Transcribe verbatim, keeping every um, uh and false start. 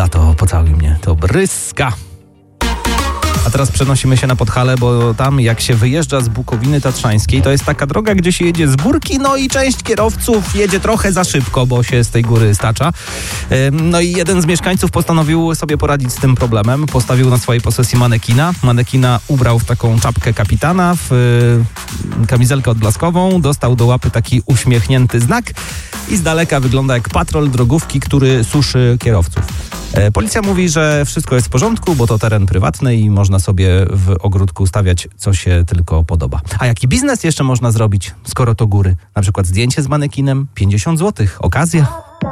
a to pocałuj mnie, to Bryska. A teraz przenosimy się na Podhale, bo tam jak się wyjeżdża z Bukowiny Tatrzańskiej, to jest taka droga, gdzie się jedzie z górki, no i część kierowców jedzie trochę za szybko, bo się z tej góry stacza. No i jeden z mieszkańców postanowił sobie poradzić z tym problemem. Postawił na swojej posesji manekina. Manekina ubrał w taką czapkę kapitana, w kamizelkę odblaskową, dostał do łapy taki uśmiechnięty znak i z daleka wygląda jak patrol drogówki, który suszy kierowców. Policja mówi, że wszystko jest w porządku, bo to teren prywatny i można sobie w ogródku stawiać, co się tylko podoba. A jaki biznes jeszcze można zrobić, skoro to góry? Na przykład zdjęcie z manekinem, pięćdziesiąt złotych, okazja.